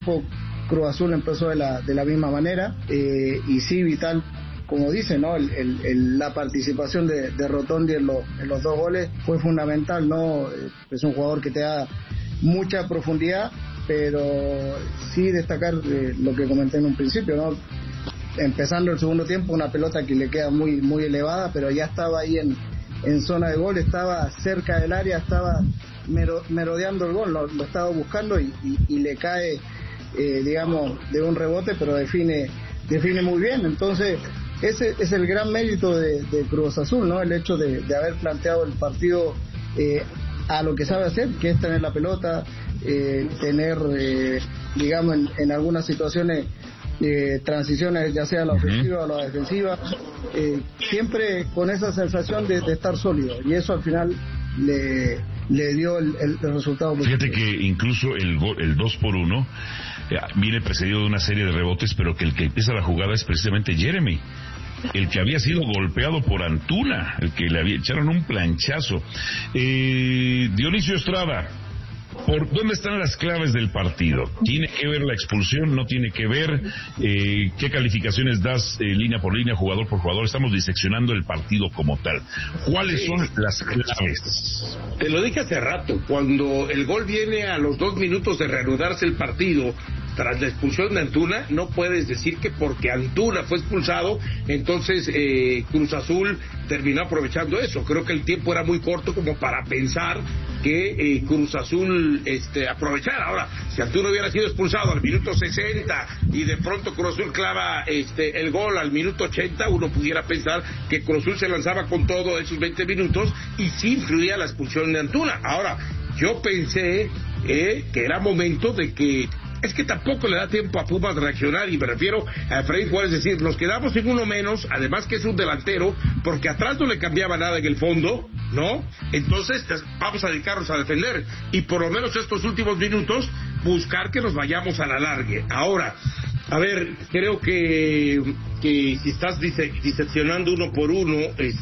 Cruz Azul empezó de la misma manera, y sí, Vital, como dice, ¿no? La participación de Rotondi en los 2 goles fue fundamental, ¿no? Es un jugador que te da mucha profundidad, pero sí destacar lo que comenté en un principio, ¿no? Empezando el segundo tiempo, una pelota que le queda muy, muy elevada, pero ya estaba ahí en zona de gol, estaba cerca del área, estaba merodeando el gol, lo estaba buscando y le cae, digamos, de un rebote, pero define muy bien. Entonces ese es el gran mérito de Cruz Azul, ¿no? El hecho de haber planteado el partido a lo que sabe hacer, que es tener la pelota, tener, digamos, en algunas situaciones transiciones, ya sea a la ofensiva o a la defensiva, siempre con esa sensación de estar sólido, y eso al final le dio el resultado positivo. Fíjate que incluso el 2-1 viene precedido de una serie de rebotes, pero que el que empieza la jugada es precisamente Jeremy, el que había sido golpeado por Antuna, el que le echaron un planchazo. Dionisio Estrada, ¿por dónde están las claves del partido? ¿Tiene que ver la expulsión? ¿No tiene que ver? ¿Qué calificaciones das línea por línea, jugador por jugador? Estamos diseccionando el partido como tal. ¿Cuáles son las claves? Te lo dije hace rato, cuando el gol viene a los 2 minutos de reanudarse el partido, tras la expulsión de Antuna, no puedes decir que porque Antuna fue expulsado, entonces Cruz Azul terminó aprovechando eso. Creo que el tiempo era muy corto como para pensar que Cruz Azul aprovechara. Ahora, si Antuna hubiera sido expulsado al minuto 60 y de pronto Cruz Azul clava el gol al minuto 80, uno pudiera pensar que Cruz Azul se lanzaba con todo esos 20 minutos y sí influía la expulsión de Antuna. Ahora, yo pensé que era momento de que es que tampoco le da tiempo a Pumas de reaccionar, y me refiero a Efraín Juárez, decir, nos quedamos en uno menos, además que es un delantero, porque atrás no le cambiaba nada en el fondo, ¿no? Entonces vamos a dedicarnos a defender, y por lo menos estos últimos minutos buscar que nos vayamos a la largue. Ahora, a ver, creo que si estás diseccionando uno por uno,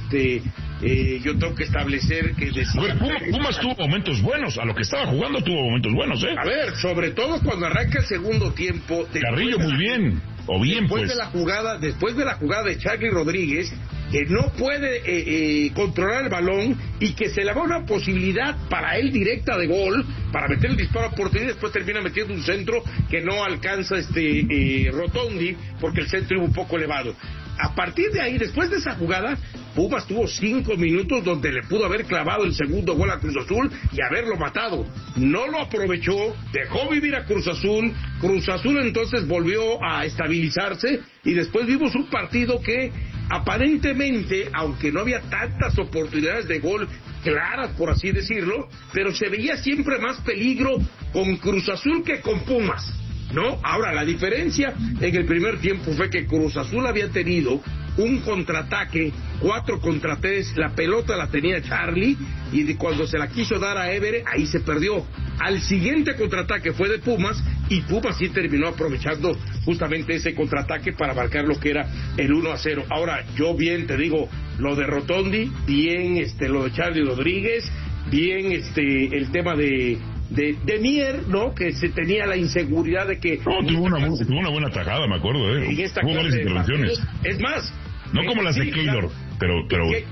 yo tengo que establecer que... Pumas tuvo momentos buenos, a lo que estaba jugando tuvo momentos buenos, A ver, sobre todo cuando arranca el segundo tiempo... Carrillo muy bien, o bien después pues. Después de la jugada de Charly Rodríguez, que no puede controlar el balón y que se le va una posibilidad para él directa de gol, para meter el disparo a portería, y después termina metiendo un centro que no alcanza Rotondi, porque el centro iba un poco elevado. A partir de ahí, después de esa jugada, Pumas tuvo 5 minutos donde le pudo haber clavado el segundo gol a Cruz Azul y haberlo matado. No lo aprovechó, dejó vivir a Cruz Azul. Cruz Azul entonces volvió a estabilizarse y después vimos un partido que aparentemente, aunque no había tantas oportunidades de gol claras, por así decirlo, pero se veía siempre más peligro con Cruz Azul que con Pumas, ¿no? Ahora, la diferencia en el primer tiempo fue que Cruz Azul había tenido un contraataque, 4 contra 3, la pelota la tenía Charly, y cuando se la quiso dar a Évere, ahí se perdió. Al siguiente contraataque fue de Pumas, y Pumas sí terminó aprovechando justamente ese contraataque para marcar lo que era el 1-0. Ahora, yo bien te digo, lo de Rotondi, bien lo de Charly Rodríguez, bien el tema de Mier, ¿no? Que se tenía la inseguridad de que... No, tuvo una buena tajada, me acuerdo, Tuvo varias intervenciones. Es más... No como las de Keylor, pero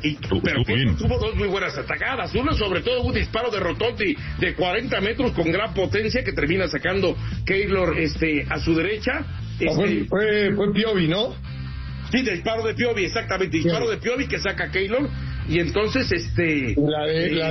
tuvo 2 muy buenas atacadas. Una, sobre todo, un disparo de Rotondi de 40 metros con gran potencia que termina sacando Keylor a su derecha. Fue Piovi, ¿no? Sí, disparo de Piovi, exactamente. Disparo de Piovi que saca Keylor. Y entonces la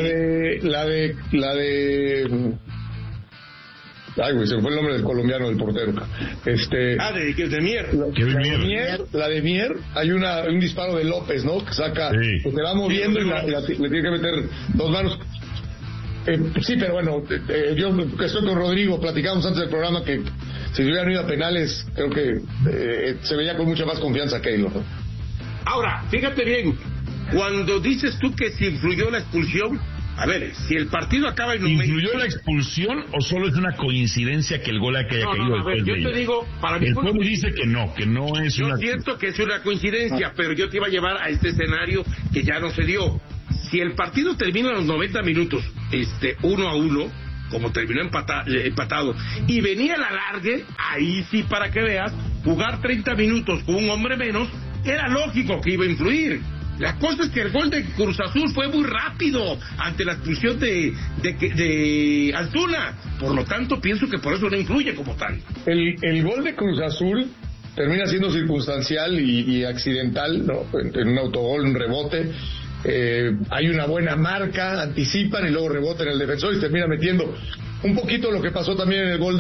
de ay, güey, se me fue el nombre del colombiano, del portero. De Mier. La de Mier, hay un disparo de López, ¿no? Que saca, que se va moviendo y le tiene que meter 2 manos. Sí, pero bueno, yo que estoy con Rodrigo, platicamos antes del programa que si hubieran ido a penales, creo que se veía con mucha más confianza Keylor, ¿no? Ahora, fíjate bien, cuando dices tú que se influyó la expulsión, a ver, si el partido acaba en un... ¿Influyó la expulsión o solo es una coincidencia que el gol haya caído a ver, yo te digo, para mí... El pueblo dice que no es una... Yo siento que es una coincidencia, pero yo te iba a llevar a este escenario que ya no se dio. Si el partido termina en los 90 minutos, 1-1, como terminó empatado, y venía el alargue, ahí sí, para que veas, jugar 30 minutos con un hombre menos, era lógico que iba a influir. La cosa es que el gol de Cruz Azul fue muy rápido ante la expulsión de Antuna. Por lo tanto, pienso que por eso no influye como tal. El gol de Cruz Azul termina siendo circunstancial y accidental, ¿no? En un autogol, un rebote. Hay una buena marca, anticipan y luego rebotan el defensor y termina metiendo un poquito lo que pasó también en el gol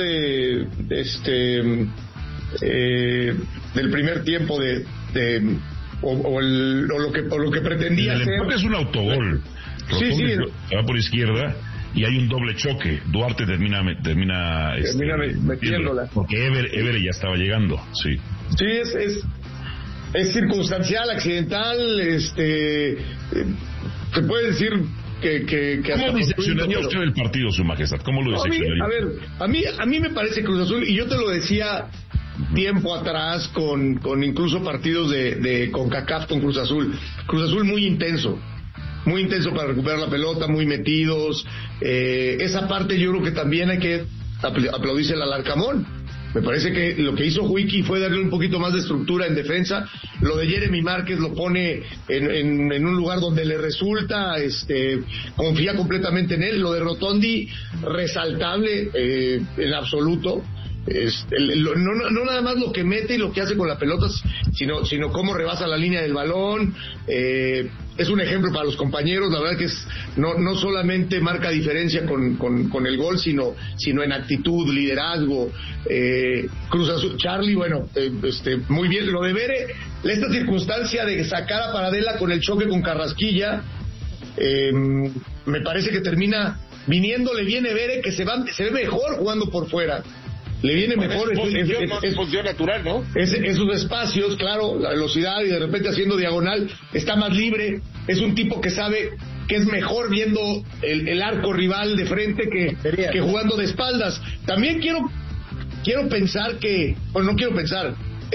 del primer tiempo o lo que pretendía el ser. empate es un autogol. Sí. Va por izquierda y hay un doble choque. Duarte termina metiéndola. Porque Ever ya estaba llegando, sí. Sí, es circunstancial, accidental, se puede decir que ¿Cómo diseccionaría usted el partido, Su Majestad? ¿Cómo lo diseccionaría? A mí me parece Cruz Azul, y yo te lo decía tiempo atrás con incluso partidos de CONCACAF con Cruz Azul muy intenso para recuperar la pelota, muy metidos. Esa parte yo creo que también hay que aplaudirse al Alarcamón. Me parece que lo que hizo Huiki fue darle un poquito más de estructura en defensa. Lo de Jeremy Márquez lo pone en un lugar donde le resulta, confía completamente en él. Lo de Rotondi, resaltable en absoluto. No nada más lo que mete y lo que hace con la pelota, sino cómo rebasa la línea del balón. Es un ejemplo para los compañeros. La verdad que no solamente marca diferencia con el gol, sino en actitud, liderazgo. Cruz Azul, Charlie, bueno, muy bien. Lo de Bere, esta circunstancia de sacar a Paradela con el choque con Carrasquilla, me parece que termina viniéndole bien Bere, que se ve mejor jugando por fuera. Le viene mejor, es función natural, ¿no? Esos espacios, claro, la velocidad, y de repente haciendo diagonal, está más libre. Es un tipo que sabe que es mejor viendo el arco rival de frente que jugando de espaldas. También quiero pensar que, bueno, no quiero pensar,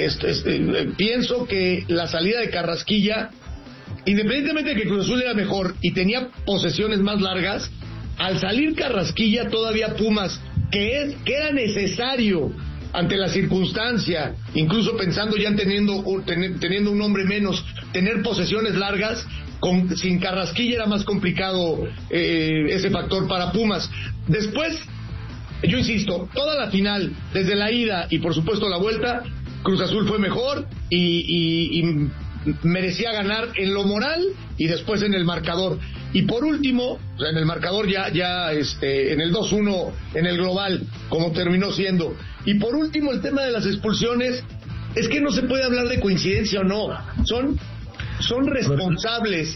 pienso que la salida de Carrasquilla, independientemente de que Cruz Azul era mejor y tenía posesiones más largas, al salir Carrasquilla todavía Pumas, que era necesario ante la circunstancia, incluso pensando ya teniendo un hombre menos, tener posesiones largas. Sin Carrasquilla era más complicado ese factor para Pumas. Después, yo insisto, toda la final, desde la ida y por supuesto la vuelta, Cruz Azul fue mejor y merecía ganar en lo moral y después en el marcador. Y por último, o sea, en el marcador ya en el 2-1 en el global, como terminó siendo. Y por último, el tema de las expulsiones, es que no se puede hablar de coincidencia o no. Son responsables.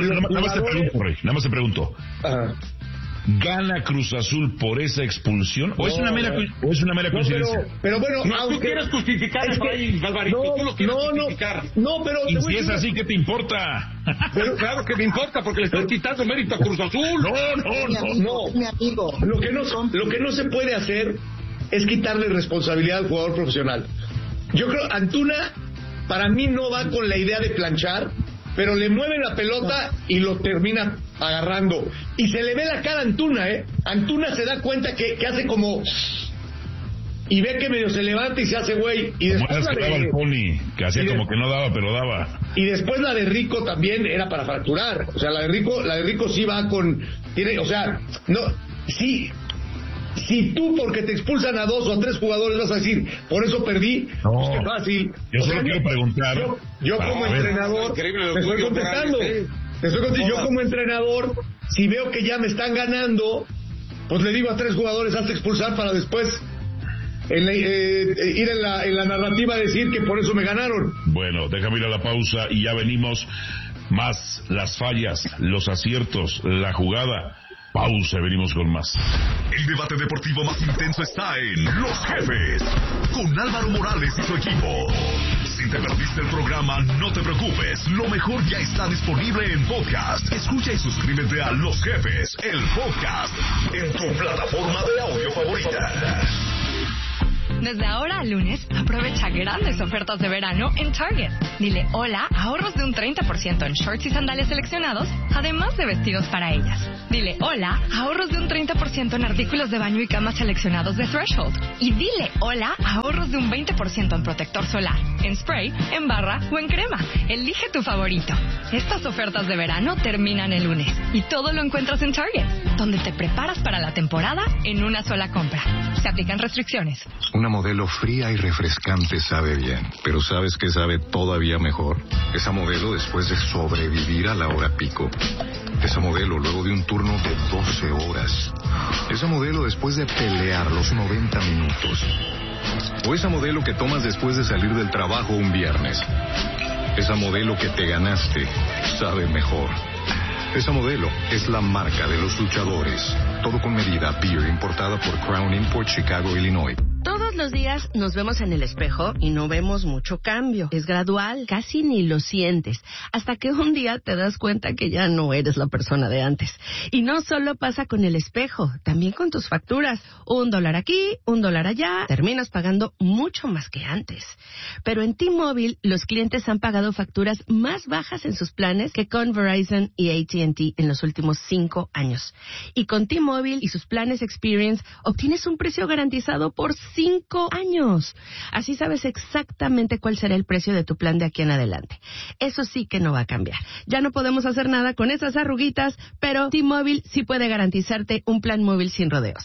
Nada más te pregunto. Ajá. ¿Gana Cruz Azul por esa expulsión? ¿O es una mera coincidencia? Pero bueno, tú quieres justificar el país, Galvarito, tú lo quieres justificar. Pero y si es así, ¿qué te importa? Pero claro que me importa, porque le están quitando mérito a Cruz Azul. No. Mi amigo. Lo que no se puede hacer es quitarle responsabilidad al jugador profesional. Yo creo, Antuna, para mí no va con la idea de planchar, pero le mueve la pelota y lo termina agarrando. Y se le ve la cara a Antuna, Antuna se da cuenta que hace como... Y ve que medio se levanta y se hace güey. Y después la de... el Pony, que hacía como que no daba, pero daba. Y después la de Rico también era para fracturar. O sea, la de Rico sí va con... o sea, no... Sí... Si tú, porque te expulsan a 2 o a 3 jugadores, vas a decir, por eso perdí, pues qué fácil. Yo solo quiero preguntar. Yo como entrenador, te estoy contestando. Yo como entrenador, si veo que ya me están ganando, pues le digo a 3 jugadores, hazte expulsar para después ir en la narrativa a decir que por eso me ganaron. Bueno, déjame ir a la pausa y ya venimos. Más las fallas, los aciertos, la jugada. Pausa, venimos con más. El debate deportivo más intenso está en Los Jefes, con Álvaro Morales y su equipo. Si te perdiste el programa, no te preocupes. Lo mejor ya está disponible en podcast. Escucha y suscríbete a Los Jefes, el podcast, en tu plataforma de audio favorita. Desde ahora a lunes, aprovecha grandes ofertas de verano en Target. Dile hola a ahorros de un 30% en shorts y sandalias seleccionados, además de vestidos para ellas. Dile hola a ahorros de un 30% en artículos de baño y cama seleccionados de Threshold. Y dile hola a ahorros de un 20% en protector solar, en spray, en barra o en crema. Elige tu favorito. Estas ofertas de verano terminan el lunes y todo lo encuentras en Target, donde te preparas para la temporada en una sola compra. Se aplican restricciones. Una modelo fría y refrescante sabe bien, pero ¿sabes qué sabe todavía mejor? Esa modelo después de sobrevivir a la hora pico. Esa modelo luego de un turno de 12 horas. Esa modelo después de pelear los 90 minutos. O esa modelo que tomas después de salir del trabajo un viernes. Esa modelo que te ganaste sabe mejor. Esa modelo es la marca de los luchadores. Todo con medida. Beer importada por Crown Import, Chicago, Illinois. Todos los días nos vemos en el espejo y no vemos mucho cambio. Es gradual, casi ni lo sientes, hasta que un día te das cuenta que ya no eres la persona de antes. Y no solo pasa con el espejo, también con tus facturas. $1 aquí, $1 allá, terminas pagando mucho más que antes. Pero en T-Mobile, los clientes han pagado facturas más bajas en sus planes que con Verizon y AT&T en los últimos 5 años. Y con T-Mobile y sus planes Experience, obtienes un precio garantizado por 5 años. Así sabes exactamente cuál será el precio de tu plan de aquí en adelante. Eso sí que no va a cambiar. Ya no podemos hacer nada con esas arruguitas, pero T-Mobile sí puede garantizarte un plan móvil sin rodeos.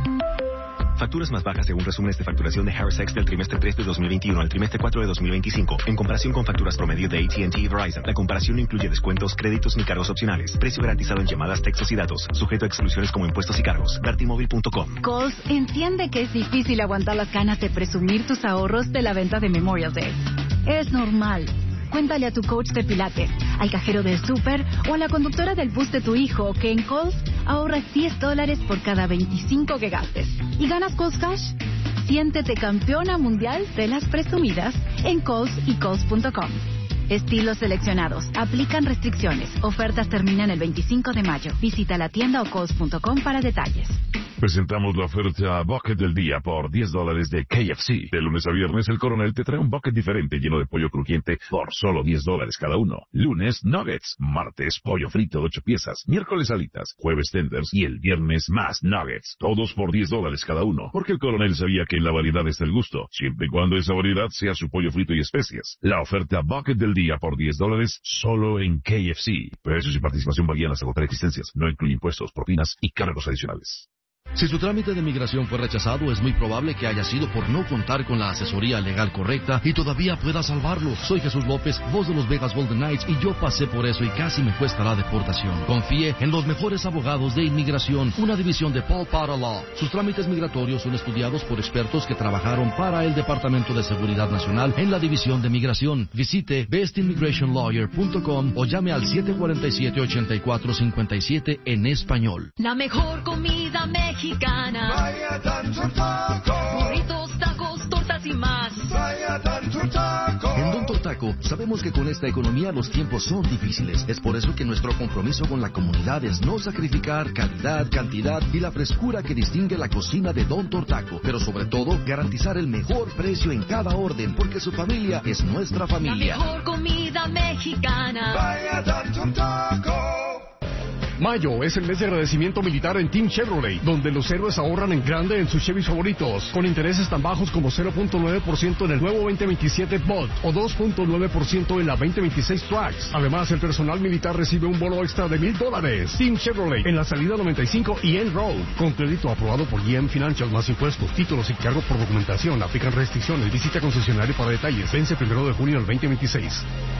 Facturas más bajas según resúmenes de facturación de Harris X del trimestre 3 de 2021 al trimestre 4 de 2025, en comparación con facturas promedio de AT&T y Verizon. La comparación no incluye descuentos, créditos ni cargos opcionales. Precio garantizado en llamadas, textos y datos, sujeto a exclusiones como impuestos y cargos. Dartmobile.com. Kohl's entiende que es difícil aguantar las ganas de presumir tus ahorros de la venta de Memorial Day. Es normal. Cuéntale a tu coach de pilates, al cajero del súper o a la conductora del bus de tu hijo que en Kohl's ahorras $10 por cada 25 que gastes. ¿Y ganas Kohl's Cash? Siéntete campeona mundial de las presumidas en Kohl's y Kohl's.com. Estilos seleccionados. Aplican restricciones. Ofertas terminan el 25 de mayo. Visita la tienda o Kohl's.com para detalles. Presentamos la oferta Bucket del día por $10 de KFC. De lunes a viernes, el Coronel te trae un bucket diferente lleno de pollo crujiente por solo $10 cada uno. Lunes, nuggets. Martes, pollo frito de 8 piezas. Miércoles, alitas. Jueves, tenders. Y el viernes, más nuggets. Todos por $10 cada uno. Porque el Coronel sabía que en la variedad está el gusto, siempre y cuando esa variedad sea su pollo frito y especias. La oferta Bucket del día por $10 solo en KFC. Precios y participación varían hasta agotar existencias. No incluye impuestos, propinas y cargos adicionales. Si su trámite de migración fue rechazado, es muy probable que haya sido por no contar con la asesoría legal correcta y todavía pueda salvarlo. Soy Jesús López, voz de los Vegas Golden Knights, y yo pasé por eso y casi me cuesta la deportación. Confíe en los mejores abogados de inmigración, una división de Paul Potter Law. Sus trámites migratorios son estudiados por expertos que trabajaron para el Departamento de Seguridad Nacional en la División de Migración. Visite bestimmigrationlawyer.com o llame al 747-8457 en español. La mejor comida mexicana. Vaya Don Tortaco. Burritos, tacos, tortas y más. Vaya Don Tortaco. En Don Tortaco sabemos que con esta economía los tiempos son difíciles. Es por eso que nuestro compromiso con la comunidad es no sacrificar calidad, cantidad y la frescura que distingue la cocina de Don Tortaco. Pero sobre todo, garantizar el mejor precio en cada orden, porque su familia es nuestra familia. La mejor comida mexicana. Vaya Don Tortaco. Mayo es el mes de agradecimiento militar en Team Chevrolet, donde los héroes ahorran en grande en sus Chevys favoritos, con intereses tan bajos como 0.9% en el nuevo 2027 Bolt o 2.9% en la 2026 Trax. Además, el personal militar recibe un bono extra de $1,000. Team Chevrolet en la salida 95 y End Road, con crédito aprobado por GM Financial más impuestos, títulos y cargos por documentación. Aplican restricciones. Visita concesionario para detalles. Vence 1 de junio del 2026.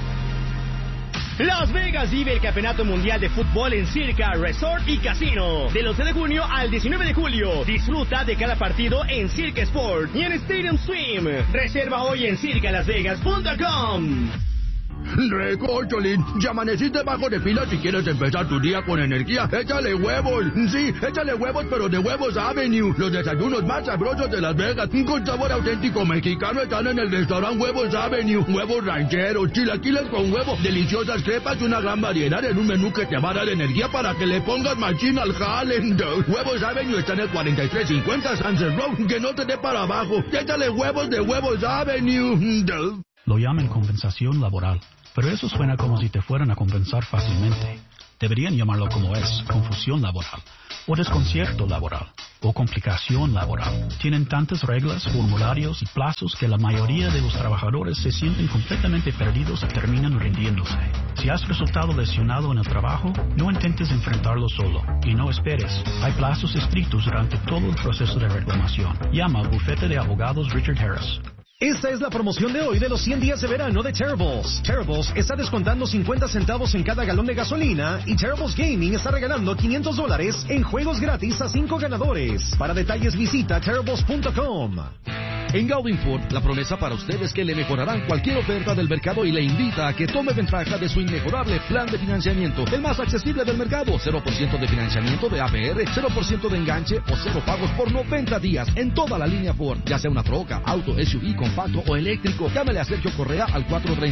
Las Vegas vive el Campeonato Mundial de Fútbol en Circa, Resort y Casino. Del 11 de junio al 19 de julio. Disfruta de cada partido en Circa Sport y en Stadium Swim. Reserva hoy en circalasvegas.com. Recórcholín, ya amaneciste bajo de pila si quieres empezar tu día con energía. Échale huevos, sí, échale huevos, pero de Huevos Avenue. Los desayunos más sabrosos de Las Vegas, con sabor auténtico mexicano, están en el restaurante Huevos Avenue. Huevos rancheros, chilaquiles con huevo, deliciosas crepas y una gran variedad en un menú que te va a dar energía para que le pongas machín al jale. Huevos Avenue está en el 4350 Sunset Road, que no te dé para abajo. Échale huevos de Huevos Avenue. Lo llaman compensación laboral, pero eso suena como si te fueran a compensar fácilmente. Deberían llamarlo como es, confusión laboral, o desconcierto laboral, o complicación laboral. Tienen tantas reglas, formularios y plazos que la mayoría de los trabajadores se sienten completamente perdidos y terminan rindiéndose. Si has resultado lesionado en el trabajo, no intentes enfrentarlo solo, y no esperes. Hay plazos estrictos durante todo el proceso de reclamación. Llama al bufete de abogados Richard Harris. Esta es la promoción de hoy de los 100 días de verano de Terribles. Terribles está descontando 50 centavos en cada galón de gasolina y Terribles Gaming está regalando $500 en juegos gratis a 5 ganadores. Para detalles visita terribles.com. En Gaudin Ford, la promesa para usted es que le mejorarán cualquier oferta del mercado y le invita a que tome ventaja de su inmejorable plan de financiamiento, el más accesible del mercado. 0% de financiamiento de APR, 0% de enganche o 0 pagos por 90 días en toda la línea Ford, ya sea una troca, auto, SUV, compacto o eléctrico. Llámale a Sergio Correa al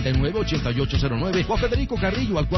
439-8809 o a Federico Carrillo al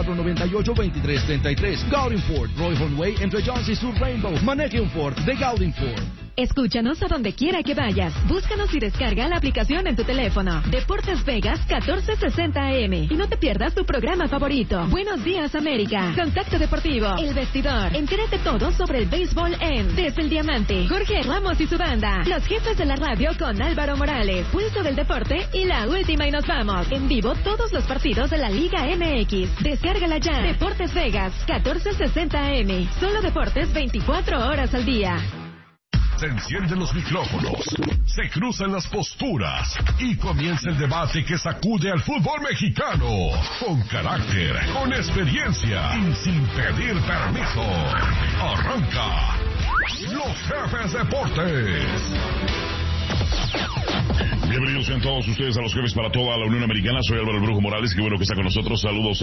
498-2333. Gaudin Ford, Roy Way entre Jones y Sur Rainbow. Maneje un Ford de Gaudin Ford. Escúchanos a donde quiera que vayas. Búscanos y descarga la aplicación en tu teléfono. Deportes Vegas 1460 AM. Y no te pierdas tu programa favorito. Buenos Días América. Contacto Deportivo. El Vestidor. Entérate todo sobre el béisbol en Desde el Diamante. Jorge Ramos y su banda. Los jefes de la radio con Álvaro Morales. Pulso del deporte y la última y nos vamos. En vivo todos los partidos de la Liga MX. Descárgala ya. Deportes Vegas 1460 AM. Solo deportes 24 horas al día. Se encienden los micrófonos, se cruzan las posturas y comienza el debate que sacude al fútbol mexicano. Con carácter, con experiencia y sin pedir permiso. Arranca Los Jefes Deportes. Bienvenidos sean todos ustedes a Los Jefes para toda la Unión Americana. Soy Álvaro el Brujo Morales, qué bueno que está con nosotros. Saludos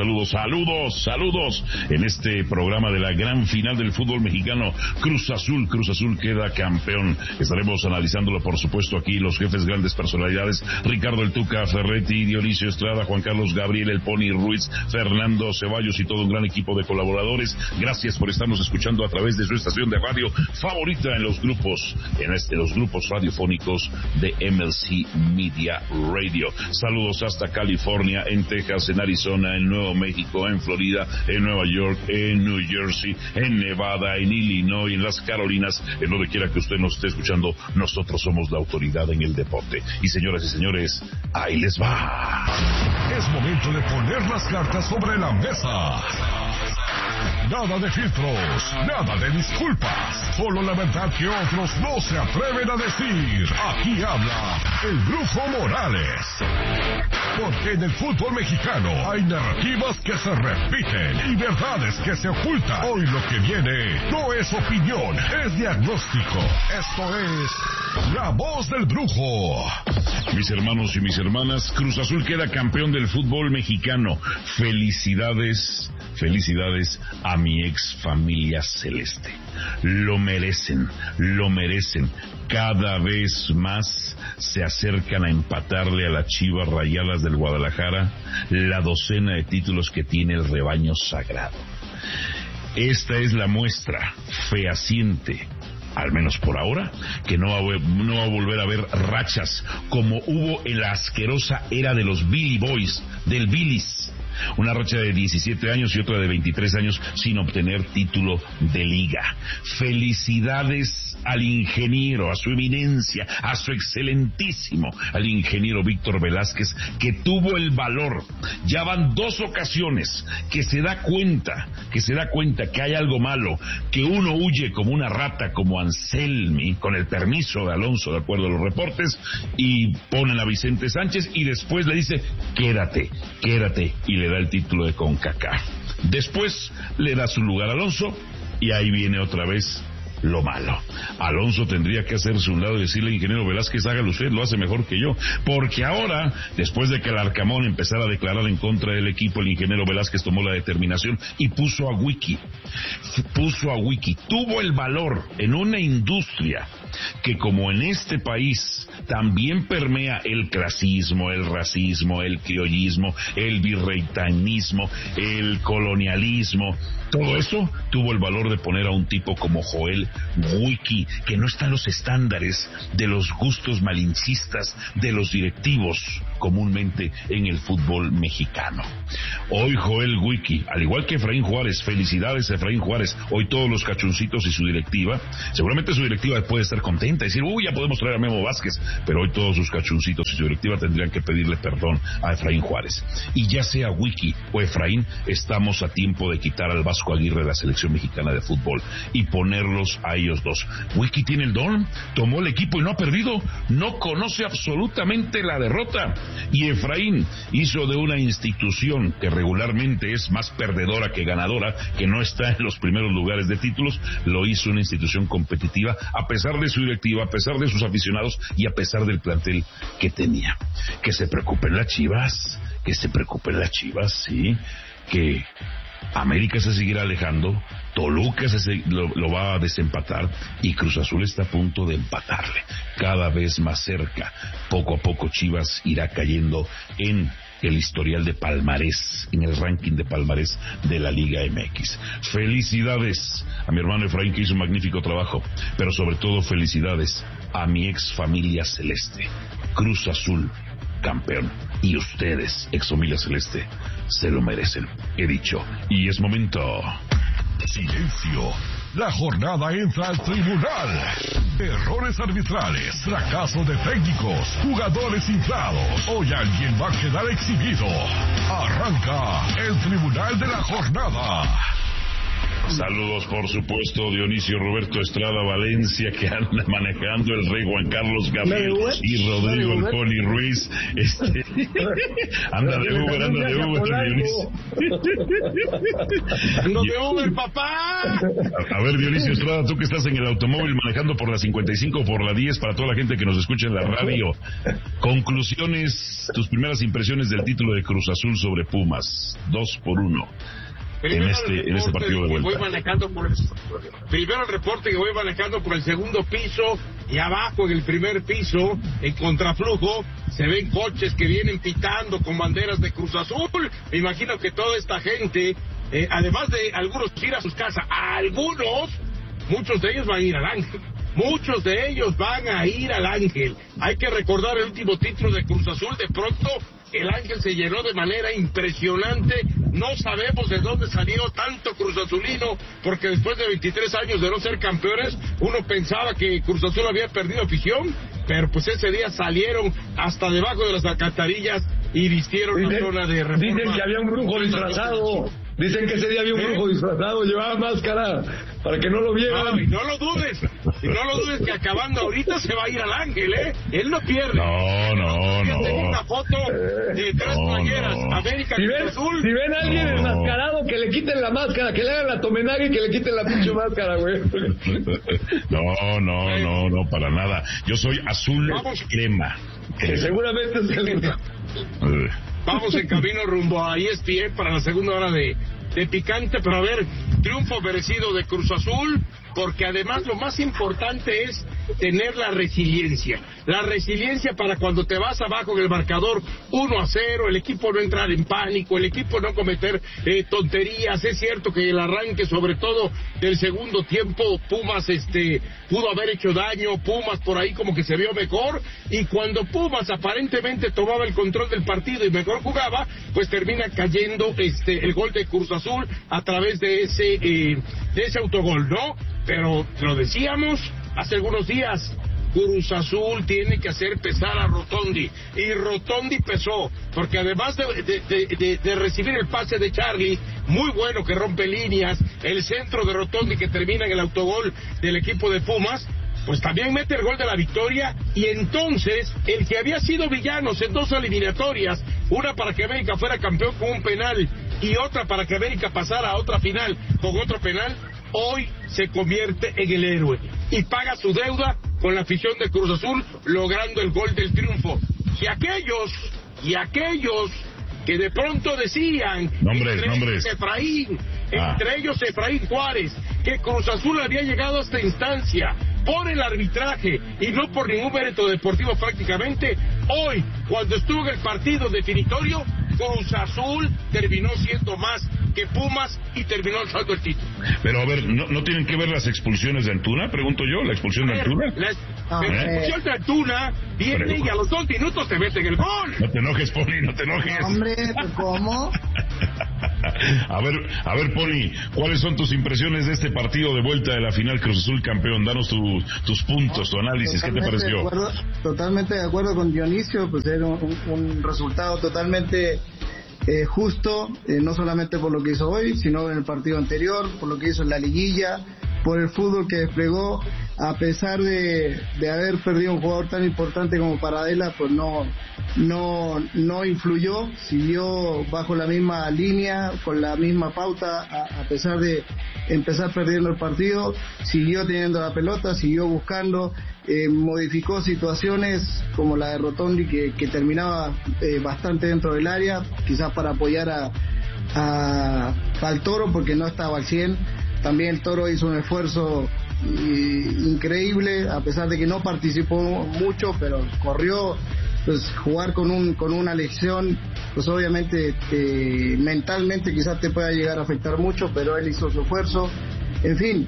en este programa de la gran final del fútbol mexicano. Cruz Azul queda campeón. Estaremos analizándolo, por supuesto, aquí los jefes, grandes personalidades: Ricardo el Tuca Ferretti, Dionisio Estrada, Juan Carlos Gabriel, el Pony Ruiz, Fernando Ceballos y todo un gran equipo de colaboradores. Gracias por estarnos escuchando a través de su estación de radio favorita en los grupos radiofónicos de MLC Media Radio. Saludos hasta California, en Texas, en Arizona, en Nuevo México, en Florida, en Nueva York, en New Jersey, en Nevada, en Illinois, en las Carolinas, en donde quiera que usted nos esté escuchando. Nosotros somos la autoridad en el deporte. Y señoras y señores, ahí les va. Es momento de poner las cartas sobre la mesa. Nada de filtros, nada de disculpas, solo la verdad que otros no se atreven a decir. Aquí habla el Brujo Morales. Porque en el fútbol mexicano hay narrativas que se repiten y verdades que se ocultan. Hoy lo que viene no es opinión, es diagnóstico. Esto es La Voz del Brujo. Mis hermanos y mis hermanas, Cruz Azul queda campeón del fútbol mexicano. Felicidades a mi ex familia celeste. Lo merecen. Cada vez más se acercan a empatarle a las Chivas Rayadas del Guadalajara la docena de títulos que tiene el rebaño sagrado. Esta es la muestra fehaciente, al menos por ahora, que no va a volver a haber rachas como hubo en la asquerosa era de los Billy Boys, del Billis. Una racha de 17 años y otra de 23 años sin obtener título de liga. Felicidades al ingeniero, a su eminencia, a su excelentísimo, al ingeniero Víctor Velázquez, que tuvo el valor. Ya van 2 ocasiones que se da cuenta que hay algo malo, que uno huye como una rata, como Anselmi, con el permiso de Alonso, de acuerdo a los reportes, y ponen a Vicente Sánchez y después le dice, quédate, y le da el título de CONCACAF. Después le da su lugar a Alonso y ahí viene otra vez lo malo. Alonso tendría que hacerse un lado y decirle al ingeniero Velázquez, hágalo usted, lo hace mejor que yo, porque ahora, después de que el Arcamón empezara a declarar en contra del equipo, el ingeniero Velázquez tomó la determinación y puso a Wiki, tuvo el valor en una industria que, como en este país también permea el clasismo, el racismo, el criollismo, el virreinanismo, el colonialismo, todo eso tuvo el valor de poner a un tipo como Joel Wiki, que no está en los estándares de los gustos malinchistas de los directivos comúnmente en el fútbol mexicano. Hoy Joel Wiki, al igual que Efraín Juárez, felicidades a Efraín Juárez, hoy todos los cachoncitos y su directiva, seguramente su directiva puede estar contenta y decir, ya podemos traer a Memo Vázquez, pero hoy todos sus cachoncitos y su directiva tendrían que pedirle perdón a Efraín Juárez. Y ya sea Wiki o Efraín, estamos a tiempo de quitar al Vasco Aguirre de la selección mexicana de fútbol y ponerlos a ellos dos. Wiki tiene el don, tomó el equipo y no ha perdido, no conoce absolutamente la derrota. Y Efraín hizo de una institución que regularmente es más perdedora que ganadora, que no está en los primeros lugares de títulos, lo hizo una institución competitiva a pesar de su directiva, a pesar de sus aficionados y a pesar del plantel que tenía. Que se preocupen las Chivas, sí, que América se seguirá alejando, Toluca lo va a desempatar y Cruz Azul está a punto de empatarle, cada vez más cerca. Poco a poco Chivas irá cayendo en el historial de palmarés, en el ranking de palmarés de la Liga MX. Felicidades a mi hermano Efraín, que hizo un magnífico trabajo, pero sobre todo felicidades a mi ex familia celeste. Cruz Azul campeón, y ustedes, ex familia celeste, se lo merecen, he dicho, y es momento. Silencio. La jornada entra al tribunal. Errores arbitrales, fracaso de técnicos, jugadores inflados. Hoy alguien va a quedar exhibido. Arranca el tribunal de la jornada. Saludos, por supuesto, Dionisio Roberto Estrada Valencia, que anda manejando el rey Juan Carlos Gabriel y Rodrigo el Pony Ruiz. Anda de Uber, Dionisio. ¡Ando de Uber, papá! A ver, Dionisio Estrada, tú que estás en el automóvil manejando por la 55 o por la 10, para toda la gente que nos escucha en la radio, conclusiones, tus primeras impresiones del título de Cruz Azul sobre Pumas, 2-1. En este partido de vuelta. Primero el reporte que voy manejando por el segundo piso, y abajo en el primer piso, en contraflujo, se ven coches que vienen pitando con banderas de Cruz Azul. Me imagino que toda esta gente, además de algunos ir a sus casas, muchos de ellos van a ir al Ángel. Muchos de ellos van a ir al Ángel. Hay que recordar el último título de Cruz Azul. De pronto el Ángel se llenó de manera impresionante. No sabemos de dónde salió tanto Cruz Azulino, porque después de 23 años de no ser campeones, uno pensaba que Cruz Azul había perdido afición, pero pues ese día salieron hasta debajo de las alcantarillas y vistieron la zona de Reforma. Dicen que había un brujo disfrazado. Dicen que ese día había un brujo disfrazado, llevaba máscara para que no lo vieran. Y no lo dudes que acabando ahorita se va a ir al Ángel, ¿eh? Él no pierde. No. Tengo una foto de 3 playeras, América Cruz Azul. Si ven a alguien enmascarado, que le quiten la máscara, que le hagan la tomenaga y que le quiten la pinche máscara, güey. No, para nada. Yo soy azul crema. Que seguramente es el... Vamos en camino rumbo a ESPN para la segunda hora de picante, pero a ver, triunfo merecido de Cruz Azul, porque además lo más importante es tener la resiliencia para cuando te vas abajo en el marcador 1-0, el equipo no entrar en pánico, el equipo no cometer tonterías. Es cierto que el arranque, sobre todo del segundo tiempo, Pumas pudo haber hecho daño, Pumas por ahí como que se vio mejor, y cuando Pumas aparentemente tomaba el control del partido y mejor jugaba, pues termina cayendo el gol de Cruz Azul a través de ese autogol, ¿no? Pero lo decíamos hace algunos días, Cruz Azul tiene que hacer pesar a Rotondi, y Rotondi pesó, porque además de recibir el pase de Charlie, muy bueno, que rompe líneas, el centro de Rotondi que termina en el autogol del equipo de Pumas, pues también mete el gol de la victoria. Y entonces el que había sido villanos en 2 eliminatorias, una para que América fuera campeón con un penal y otra para que América pasara a otra final con otro penal, hoy se convierte en el héroe y paga su deuda con la afición de Cruz Azul, logrando el gol del triunfo. Y aquellos que de pronto decían, nombres. Entre ellos Efraín Juárez, que Cruz Azul había llegado a esta instancia por el arbitraje y no por ningún mérito deportivo prácticamente, hoy, cuando estuvo en el partido definitorio, Cruz Azul terminó siendo más que Pumas y terminó alzando el título. Pero a ver, ¿no tienen que ver las expulsiones de Antuna? Pregunto yo, la expulsión de Antuna. La expulsión de Antuna viene y a los 2 minutos te meten el gol. No te enojes, Poli, no te enojes. Hombre, ¿cómo? A ver, Poli, ¿cuáles son tus impresiones de este partido de vuelta de la final Cruz Azul campeón? Danos tus puntos, tu análisis, ¿qué te pareció? Totalmente de acuerdo con Dionisio, pues era un resultado totalmente justo, no solamente por lo que hizo hoy, sino en el partido anterior, por lo que hizo en la liguilla, por el fútbol que desplegó, a pesar de haber perdido un jugador tan importante como Paradela, pues no influyó, siguió bajo la misma línea, con la misma pauta, a pesar de empezar perdiendo el partido, siguió teniendo la pelota, siguió buscando, modificó situaciones como la de Rotondi que terminaba bastante dentro del área, quizás para apoyar al Toro porque no estaba al 100. También el Toro hizo un esfuerzo increíble, a pesar de que no participó mucho, pero corrió. Pues jugar con una lesión, pues obviamente mentalmente quizás te pueda llegar a afectar mucho, pero él hizo su esfuerzo. En fin,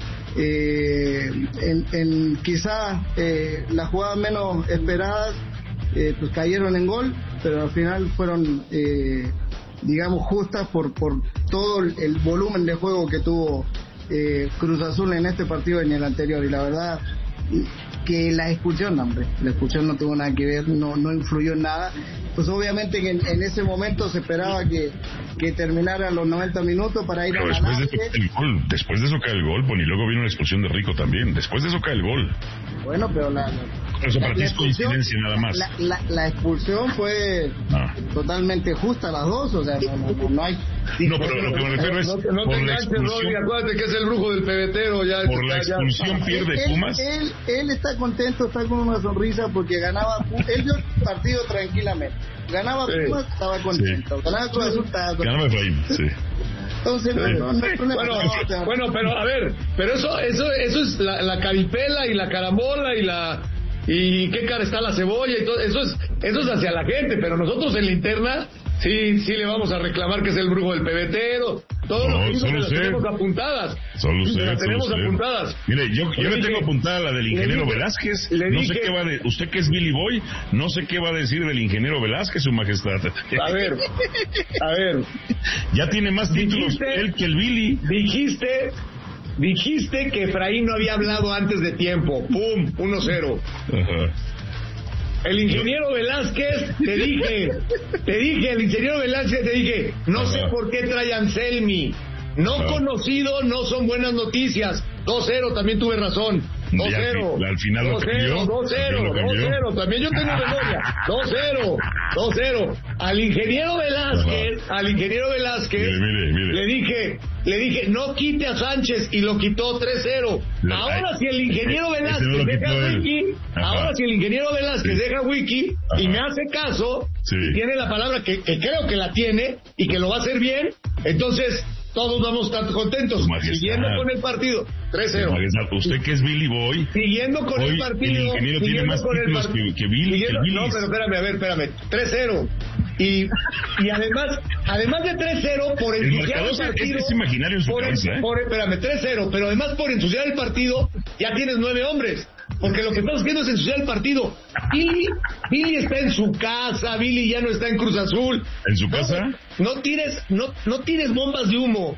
quizá las jugadas menos esperadas pues cayeron en gol, pero al final fueron digamos justas por todo el volumen de juego que tuvo Cruz Azul en este partido y en el anterior, y la verdad que la expulsión no tuvo nada que ver, no influyó en nada. Pues obviamente que en ese momento se esperaba que terminara los 90 minutos para ir a ganar. Después de eso cae el gol, y luego vino una expulsión de Rico también. Después de eso cae el gol. Bueno, pero eso para ti es coincidencia nada más. La expulsión fue totalmente justa, las dos, o sea, no hay. No, pero lo que me refiero es. No te enganches, Rodri, acuérdate que es el brujo del pebetero. Por la expulsión pierde Pumas. Él está contento, está con una sonrisa porque ganaba. Él dio el partido tranquilamente. Ganaba Pumas, estaba contento. Ganaba Cruz Azul, estaba contento. Ganaba Efraín, sí. Entonces, bueno, pero a ver, pero eso es la caripela y la carambola y qué cara está la cebolla y todo, eso es hacia la gente, pero nosotros en la interna sí le vamos a reclamar que es el brujo del pebetero. Todos los hijos las tenemos apuntadas. Las tenemos apuntadas. Mire, yo le tengo apuntada la del ingeniero Velázquez. No sé qué va a decir. Usted que es Billy Boy, no sé qué va a decir del ingeniero Velázquez, su majestad. A ver. Ya tiene más títulos él que el Billy. Dijiste que Efraín no había hablado antes de tiempo. ¡Pum! 1-0. Ajá. El ingeniero Velázquez, te dije, no sé por qué trae Anselmi. No conocido, no son buenas noticias. 2-0, también tuve razón. 2-0. Al final lo cambió. 2-0. También yo tengo memoria. 2-0. Al ingeniero Velázquez, mire. le dije, no quite a Sánchez y lo quitó 3-0. Ahora si el ingeniero Velázquez deja wiki y me hace caso, y tiene la palabra que creo que la tiene y que lo va a hacer bien, entonces todos vamos a estar contentos. Siguiendo con el partido, 3-0. Usted que es Billy Boy. Siguiendo con el partido. El ingeniero tiene más títulos que Billy. No, pero espérame. 3-0. Y además de 3-0, por ensuciar el partido. Es imaginario en su cabeza, espérame, 3-0, pero además por ensuciar el partido, ya tienes 9 hombres. Porque lo que estamos haciendo es ensuciar el partido. Billy está en su casa, Billy ya no está en Cruz Azul. ¿En su casa? No tires bombas de humo.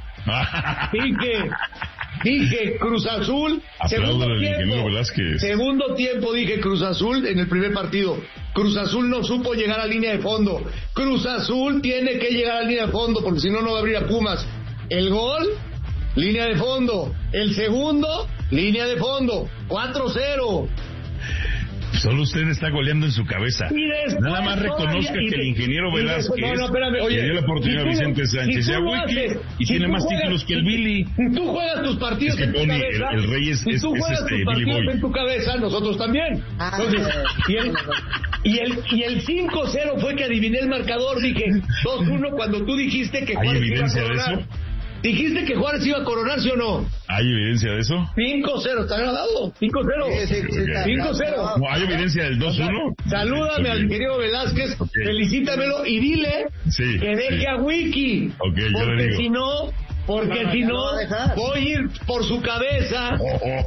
Dije Cruz Azul, segundo tiempo dije Cruz Azul en el primer partido. Cruz Azul no supo llegar a línea de fondo. Cruz Azul tiene que llegar a línea de fondo porque si no va a abrir a Pumas. El gol, línea de fondo. El segundo, línea de fondo. 4-0. Solo usted está goleando en su cabeza. Nada más reconozca que el ingeniero Velázquez le dio la oportunidad a Vicente Sánchez y a Wiki y tiene más títulos que el Billy. Tú juegas tus partidos en tu cabeza. El rey es tú juegas tus partidos en tu cabeza, nosotros también. Entonces, y el 5-0 fue que adiviné el marcador. Dije 2-1 cuando tú dijiste que ¿Hay evidencia de eso? ¿Dijiste que Juárez iba a coronar, sí o no? ¿Hay evidencia de eso? 5-0 está grabado. 5-0. 5-0. ¿No hay evidencia del 2-1? Salúdame al querido Velázquez, felicítamelo y dile que deje a Wiki. Porque si no, voy a ir por su cabeza.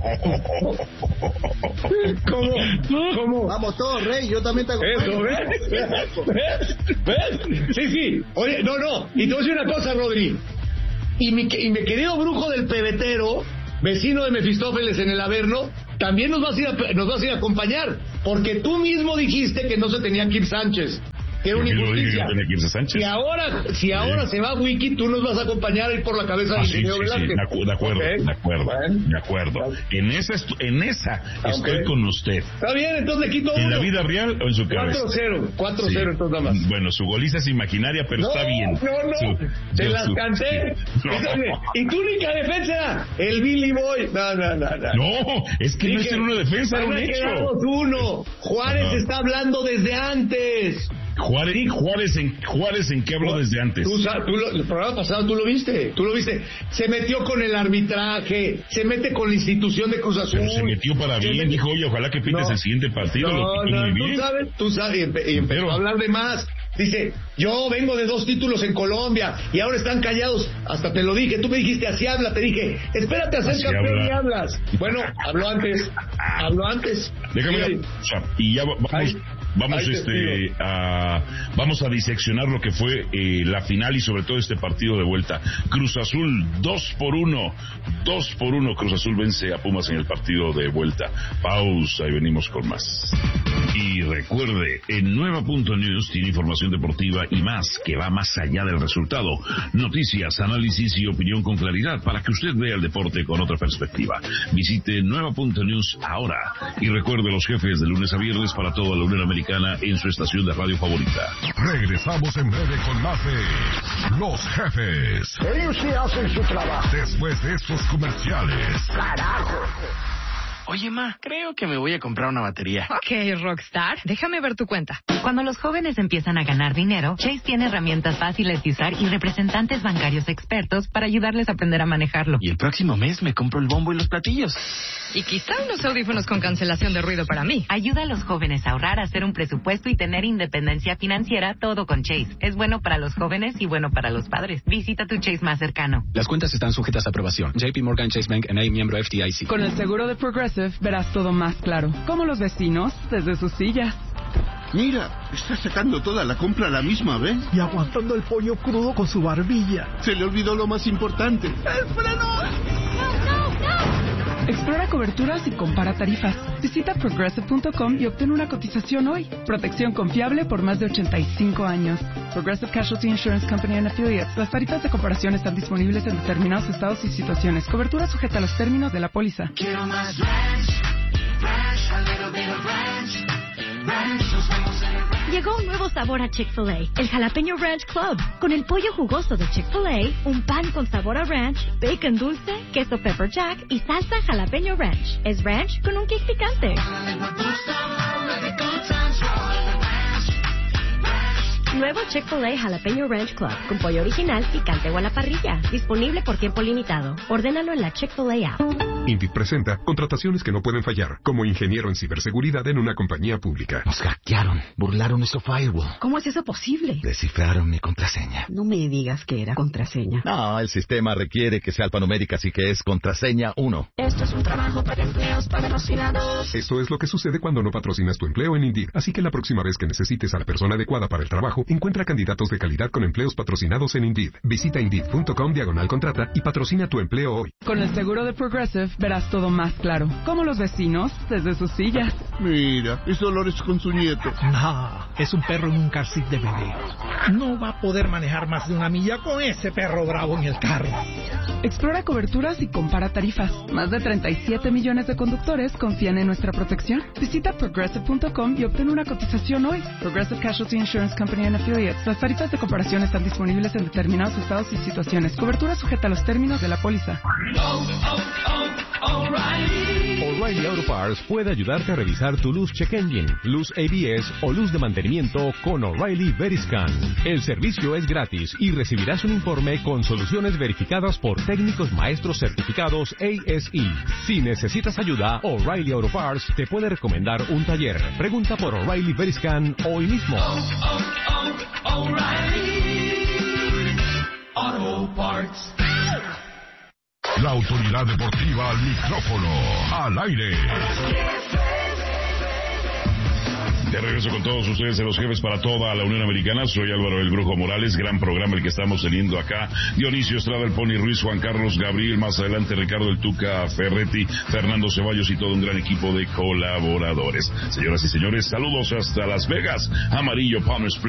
¿Cómo? Vamos todos, Rey, yo también te acompaño. Eso, ¿ves? Sí. Oye, no. Y te voy a decir una cosa, Rodri. Y mi querido brujo del pebetero, vecino de Mefistófeles en el Averno, también nos vas a ir a acompañar, porque tú mismo dijiste que no se tenía Kim Sánchez, que era una injusticia. Si ahora se va Wiki, tú nos vas a acompañar a ir por la cabeza del ingeniero Velázquez. De acuerdo. En esa estoy con usted. Está bien, entonces le quito uno. ¿En la vida real o en su cabeza? 4-0, entonces nada más. Bueno, su goliza es imaginaria, pero está bien. No. Te las canté. Y tu única defensa, el Billy Boy. No, es que no es en una defensa, era un hecho. Juárez está hablando desde antes. Juárez en qué habló desde antes. El programa pasado tú lo viste. Se metió con el arbitraje, se mete con la institución de Cruz Azul. Pero se metió para bien, dijo, oye, ojalá que pites el siguiente partido. Tú sabes, y empezó a hablar de más. Dice, yo vengo de 2 títulos en Colombia y ahora están callados. Hasta te lo dije, tú me dijiste, así habla. Te dije, espérate a ser campeón y hablas. Bueno, habló antes. Déjame y ya vamos a diseccionar lo que fue la final y sobre todo este partido de vuelta. Cruz Azul 2-1 Cruz Azul vence a Pumas en el partido de vuelta. Pausa y venimos con más. Y recuerde, en Nueva.News tiene información deportiva y más que va más allá del resultado. Noticias, análisis y opinión con claridad para que usted vea el deporte con otra perspectiva. Visite Nueva.News ahora y recuerde los jefes de lunes a viernes para toda la Unión Americana en su estación de radio favorita. Regresamos en breve con más de Los Jefes. Ellos sí hacen su trabajo. Después de estos comerciales. ¡Carajo! Oye, ma, creo que me voy a comprar una batería. Ok, Rockstar, déjame ver tu cuenta. Cuando los jóvenes empiezan a ganar dinero, Chase tiene herramientas fáciles de usar y representantes bancarios expertos para ayudarles a aprender a manejarlo. Y el próximo mes me compro el bombo y los platillos. Y quizá unos audífonos con cancelación de ruido para mí. Ayuda a los jóvenes a ahorrar, a hacer un presupuesto y tener independencia financiera, todo con Chase. Es bueno para los jóvenes y bueno para los padres. Visita tu Chase más cercano. Las cuentas están sujetas a aprobación. JP Morgan Chase Bank N.A., miembro FDIC. Con el seguro de Progressive verás todo más claro. Como los vecinos desde sus sillas. Mira, está sacando toda la compra a la misma vez. Y aguantando el pollo crudo con su barbilla. Se le olvidó lo más importante. ¡El freno! Explora coberturas y compara tarifas. Visita Progressive.com y obtén una cotización hoy. Protección confiable por más de 85 años. Progressive Casualty Insurance Company and Affiliates. Las tarifas de comparación están disponibles en determinados estados y situaciones. Cobertura sujeta a los términos de la póliza. Quiero más ranch, a little bit of ranch. Llegó un nuevo sabor a Chick-fil-A, el Jalapeño Ranch Club. Con el pollo jugoso de Chick-fil-A, un pan con sabor a ranch, bacon dulce, queso pepper jack y salsa jalapeño ranch. Es ranch con un kick picante. Nuevo Chick-fil-A Jalapeño Ranch Club, con pollo original, picante o a la parrilla. Disponible por tiempo limitado. Ordénalo en la Chick-fil-A app. Indeed presenta contrataciones que no pueden fallar, como ingeniero en ciberseguridad en una compañía pública. Nos hackearon, burlaron nuestro firewall. ¿Cómo es eso posible? Descifraron mi contraseña. No me digas que era contraseña. No, el sistema requiere que sea alfanumérica, así que es contraseña 1. Esto es un trabajo para empleos patrocinados. Esto es lo que sucede cuando no patrocinas tu empleo en Indeed. Así que la próxima vez que necesites a la persona adecuada para el trabajo, Encuentra candidatos de calidad con empleos patrocinados en Indeed. Visita Indeed.com/contrata y patrocina tu empleo hoy. Con el seguro de Progressive verás todo más claro. Como los vecinos desde sus sillas. Mira, es Dolores con su nieto. No, es un perro en un car seat de bebé. No va a poder manejar más de 1 milla con ese perro bravo en el carro. Explora coberturas y compara tarifas. Más de 37 millones de conductores confían en nuestra protección. Visita Progressive.com y obtén una cotización hoy. Progressive Casualty Insurance Company and Affiliates. Las tarifas de comparación están disponibles en determinados estados y situaciones. Cobertura sujeta a los términos de la póliza. O'Reilly Auto Parts puede ayudarte a revisar tu luz check engine, luz ABS o luz de mantenimiento con O'Reilly Veriscan. El servicio es gratis y recibirás un informe con soluciones verificadas por técnicos maestros certificados ASE. Si necesitas ayuda, O'Reilly Auto Parts te puede recomendar un taller. Pregunta por O'Reilly Veriscan hoy mismo. O'Reilly Auto Parts. La autoridad deportiva al micrófono, al aire. De regreso con todos ustedes en Los Jefes para toda la Unión Americana. Soy Álvaro El Brujo Morales. Gran programa el que estamos teniendo acá. Dionisio Estrada, el Pony Ruiz, Juan Carlos Gabriel, más adelante Ricardo El Tuca Ferretti, Fernando Ceballos y todo un gran equipo de colaboradores. Señoras y señores, saludos hasta Las Vegas. Amarillo Palm Springs.